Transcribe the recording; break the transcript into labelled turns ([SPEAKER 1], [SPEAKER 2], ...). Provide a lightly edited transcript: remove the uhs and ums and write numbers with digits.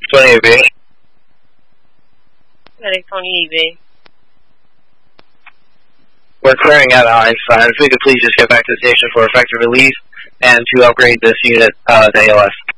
[SPEAKER 1] 28B.
[SPEAKER 2] Medic 28B.
[SPEAKER 1] We're clearing out Einstein. If we could please just get back to the station for effective release and to upgrade this unit to ALS.